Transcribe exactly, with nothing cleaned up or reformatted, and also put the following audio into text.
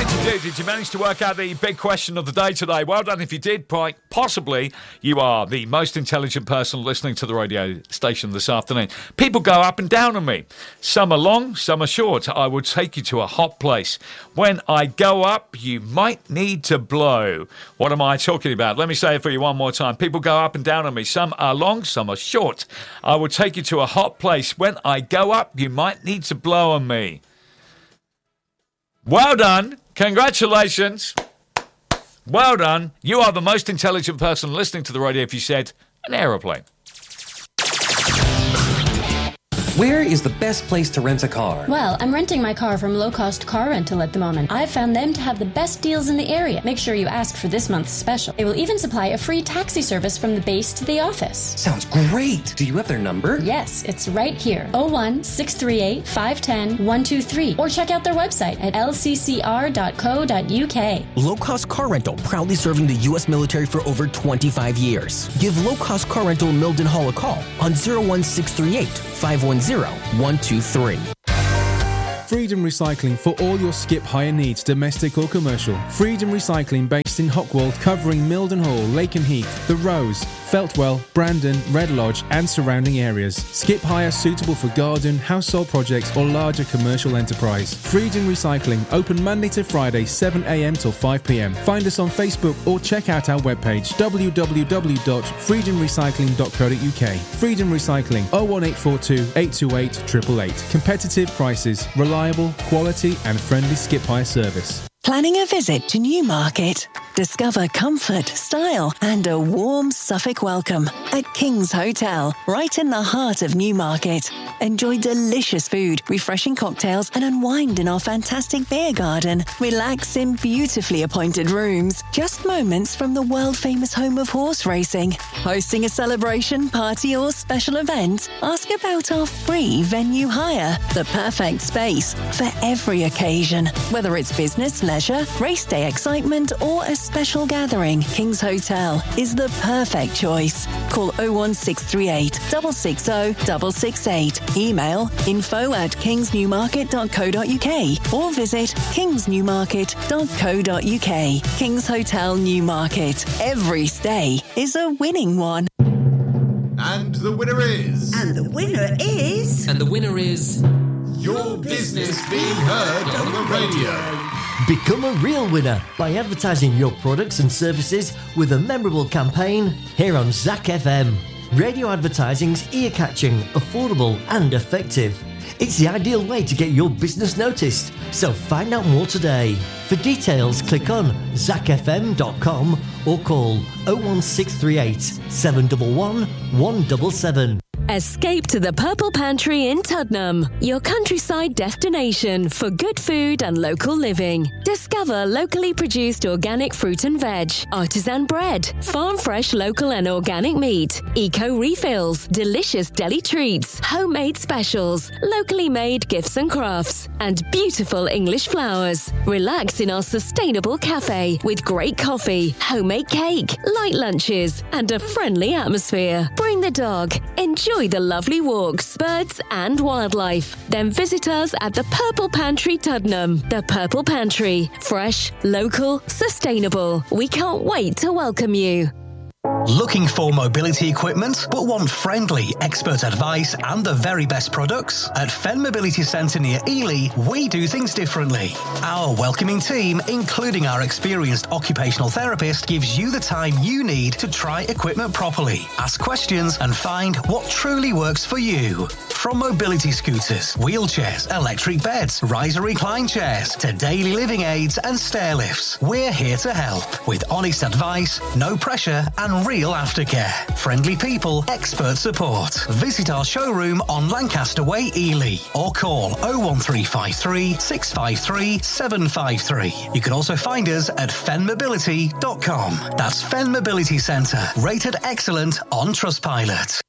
did you do? Did you manage to work out the big question of the day today? Well done if you did. Possibly you are the most intelligent person listening to the radio station this afternoon. People go up and down on me. Some are long, some are short. I will take you to a hot place. When I go up, you might need to blow. What am I talking about? Let me say it for you one more time. People go up and down on me. Some are long, some are short. I will take you to a hot place. When I go up, you might need to blow on me. Well done. Congratulations. Well done. You are the most intelligent person listening to the radio if you said an aeroplane. Where is the best place to rent a car? Well, I'm renting my car from Low Cost Car Rental at the moment. I've found them to have the best deals in the area. Make sure you ask for this month's special. They will even supply a free taxi service from the base to the office. Sounds great. Do you have their number? Yes, it's right here. oh one, six three eight, five one zero, one two three. Or check out their website at l c c r dot co dot u k. Low Cost Car Rental, proudly serving the U S military for over twenty-five years. Give Low Cost Car Rental Milden Hall a call on oh one six three eight, five one zero, one two three. Freedom Recycling for all your skip hire needs, domestic or commercial. Freedom Recycling based in Hockwold, covering Milden Hall, Lakenheath, The Rose, Feltwell, Brandon, Red Lodge and surrounding areas. Skip hire suitable for garden, household projects or larger commercial enterprise. Freedom Recycling, open Monday to Friday, seven a m till five p m. Find us on Facebook or check out our webpage w w w dot freedom recycling dot co dot u k. Freedom Recycling, oh one eight four two, eight two eight, eight eight eight. Competitive prices, reliable, quality and friendly skip hire service. Planning a visit to Newmarket? Discover comfort, style and a warm Suffolk welcome at King's Hotel, right in the heart of Newmarket. Enjoy delicious food, refreshing cocktails and unwind in our fantastic beer garden. Relax in beautifully appointed rooms, just moments from the world-famous home of horse racing. Hosting a celebration, party or special event? Ask about our free venue hire, the perfect space for every occasion. Whether it's business, leisure, race day excitement or a special gathering, King's Hotel is the perfect choice. Call oh one six three eight, six six zero, six six eight. Email info at kings newmarket dot co dot u k or visit kings newmarket dot co dot u k. King's Hotel Newmarket. Every stay is a winning one. And the winner is... And the winner is... And the winner is... Your business being heard on the radio. Become a real winner by advertising your products and services with a memorable campaign here on Z A C F M. Radio advertising's ear-catching, affordable and effective. It's the ideal way to get your business noticed, so find out more today. For details, click on zac f m dot com or call oh one six three eight, seven one one, one seven seven. Escape to the Purple Pantry in Tuddenham, your countryside destination for good food and local living. Discover locally produced organic fruit and veg, artisan bread, farm fresh local and organic meat, eco refills, delicious deli treats, homemade specials, locally made gifts and crafts, and beautiful English flowers. Relax in our sustainable cafe with great coffee, homemade cake, light lunches, and a friendly atmosphere. Bring the dog. Enjoy the lovely walks, birds and wildlife. Then visit us at the Purple Pantry Tuddenham. The Purple Pantry. Fresh, local, sustainable. We can't wait to welcome you. Looking for mobility equipment but want friendly, expert advice and the very best products? At Fen Mobility Centre near Ely, we do things differently. Our welcoming team, including our experienced occupational therapist, gives you the time you need to try equipment properly, ask questions and find what truly works for you. From mobility scooters, wheelchairs, electric beds, riser recline chairs to daily living aids and stair lifts, we're here to help with honest advice, no pressure and real aftercare. Friendly people, expert support. Visit our showroom on Lancaster Way, Ely, or call oh one three five three, six five three, seven five three. You can also find us at fen mobility dot com. That's Fen Mobility Centre, rated excellent on Trustpilot.